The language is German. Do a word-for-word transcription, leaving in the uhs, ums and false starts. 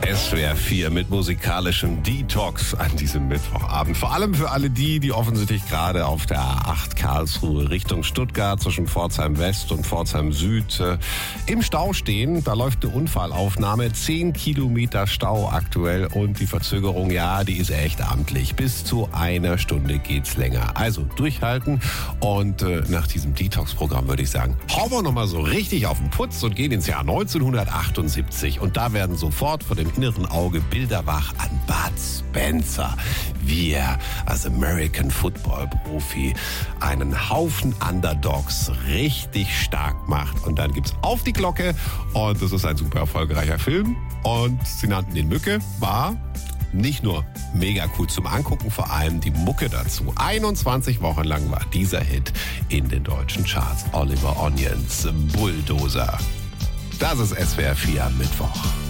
S W R vier mit musikalischem Detox an diesem Mittwochabend. Vor allem für alle die, die offensichtlich gerade auf der A acht Karlsruhe Richtung Stuttgart zwischen Pforzheim West und Pforzheim Süd äh, im Stau stehen. Da läuft eine Unfallaufnahme. Zehn Kilometer Stau aktuell und die Verzögerung, ja, die ist echt amtlich. Bis zu einer Stunde geht's länger. Also durchhalten und äh, nach diesem Detox-Programm würde ich sagen, hauen wir nochmal so richtig auf den Putz und gehen ins Jahr neunzehnhundertachtundsiebzig. Und da werden sofort vor dem inneren Auge Bilder wach an Bud Spencer, wie er als American Football Profi einen Haufen Underdogs richtig stark macht. Und dann gibt's auf die Glocke und das ist ein super erfolgreicher Film. Und sie nannten ihn Mücke, war nicht nur mega cool zum Angucken, vor allem die Mucke dazu. einundzwanzig Wochen lang war dieser Hit in den deutschen Charts. Oliver Onions, Bulldozer. Das ist S W R vier am Mittwoch.